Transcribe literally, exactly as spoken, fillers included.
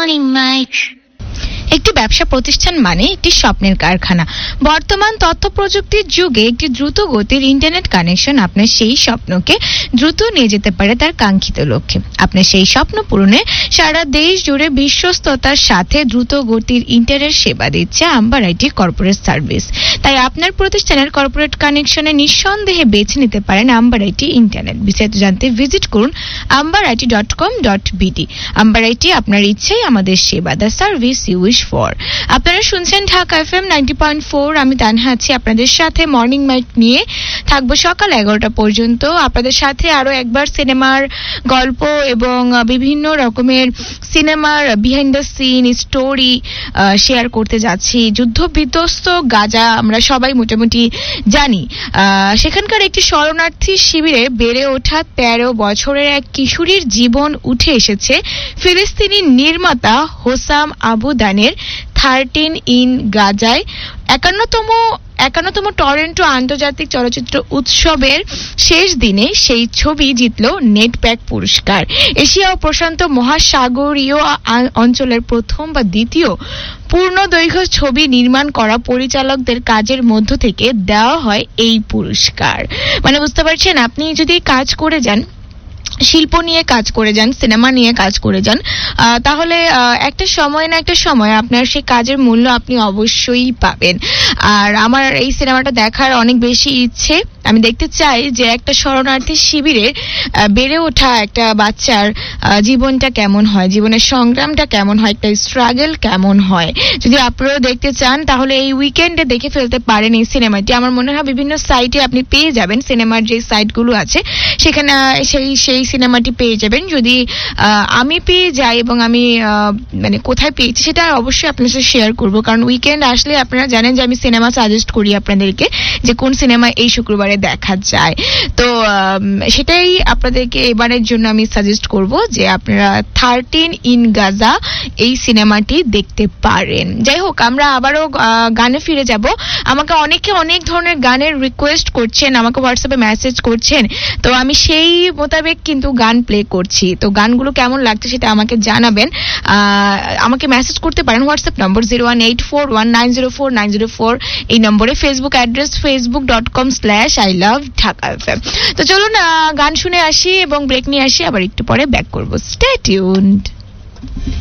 morning mic. একটি ব্যবসা প্রতিষ্ঠান মানে একটি স্বপ্নের কারখানা। বর্তমান তথ্য প্রযুক্তির যুগে একটি দ্রুত গতির ইন্টারনেট কানেকশন আপনার সেই স্বপ্নকে দ্রুত নিয়ে যেতে পারে তার কাঙ্ক্ষিত লক্ষ্যে। আপনার সেই স্বপ্ন পূরণে সারা দেশ জুড়ে বিশ্বস্ততার সাথে দ্রুত গতির ইন্টারনেট সেবা দিচ্ছে আম্বার আইটি কর্পোরেট সার্ভিস। তাই আপনার প্রতিষ্ঠানের কর্পোরেট কানেকশনে নিঃসন্দেহে বেছে নিতে পারেন আম্বার আইটি ইন্টারনেট। বিস্তারিত জানতে ভিজিট করুন amber IT dot com dot BD. Amber IT, আপনার ইচ্ছেই আমাদের সেবা, the service you wish for. আপনারা শুনছেন Dhaka FM ninety point four. আমি তানহা আছি আপনাদের সাথে মর্নিং মাইক নিয়ে থাকবো সকাল এগারোটা পর্যন্ত। আপনাদের সাথে আরো একবার সিনেমার গল্প এবং বিভিন্ন রকমের সিনেমার behind the scene story share করতে যাচ্ছি। যুদ্ধ বিধ্বস্ত গাজা আমরা সবাই মোটামুটি জানি। সেখানকার একটি শরণার্থী শিবিরে বেড়ে ওঠা তেরো বছরের এক কিশোরীর জীবন উঠে এসেছে ফিলিস্তিনি নির্মাতা হোসাম আবুদানের থার্টিন ইন গাজায় একান্নতম একান্নতম টরন্টো আন্তর্জাতিক চলচ্চিত্র উৎসবের শেষ দিনে সেই ছবি জিতল নেটপ্যাক পুরস্কার। এশিয়া ও প্রশান্ত মহাসাগরীয় অঞ্চলের প্রথম বা দ্বিতীয় পূর্ণদৈর্ঘ্য ছবি নির্মাণ করা পরিচালকদের কাজের মধ্য থেকে দেওয়া হয় এই পুরস্কার। মানে বুঝতে পারছেন, আপনি যদি কাজ করে যান, শিল্প নিয়ে কাজ করে যান, সিনেমা নিয়ে কাজ করে যান, তাহলে একটা সময় না একটা সময় আপনার সেই কাজের মূল্য আপনি অবশ্যই পাবেন। আর আমার এই সিনেমাটা দেখার অনেক বেশি ইচ্ছে। আমি দেখতে চাই যে একটা শরণার্থী শিবিরে বেড়ে ওঠা একটা বাচ্চার জীবনটা কেমন হয়, জীবনের সংগ্রামটা কেমন হয়, একটা স্ট্রাগল কেমন হয়। যদি আপনারাও দেখতে চান তাহলে এই উইকেন্ডে দেখে ফেলতে পারেন এই সিনেমাটি। আমার মনে হয় বিভিন্ন সাইটে আপনি পেয়ে যাবেন, সিনেমার যে সাইটগুলো আছে সেখানে সেই সেই সিনেমাটি পেয়ে যাবেন। যদি আমি পেয়ে যাই এবং আমি মানে কোথায় পেয়েছি সেটা অবশ্যই আপনার সাথে শেয়ার করবো, কারণ উইকেন্ড আসলে আপনারা জানেন যে আমি সিনেমা সাজেস্ট করি আপনাদেরকে যে কোন সিনেমা এই শুক্রবারে দেখা যায়। তো সেটাই আপনাদেরকে এবারের জন্য আমি সাজেস্ট করব যে আপনারা থার্টিন ইন গাজা এই সিনেমাটি দেখতে পারেন। যাই হোক, আমরা আবারও গানে ফিরে যাব। আমাকে অনেকে অনেক ধরনের গানের রিকোয়েস্ট করছেন, আমাকে হোয়াটসঅ্যাপে মেসেজ করছেন, তো আমি সেই মোতাবেক কিন্তু গান প্লে করছি। তো গানগুলো কেমন লাগছে সেটা আমাকে জানাবেন। আমাকে মেসেজ করতে পারেন WhatsApp number zero one eight four one nine zero four nine zero four এই নম্বরে। Facebook address Facebook dot com slash I love Dhaka FM. তো চলুন গান শুনে আসি এবং ব্রেক নিয়ে আসি, আবার একটু পরে ব্যাক করবো। Stay tuned.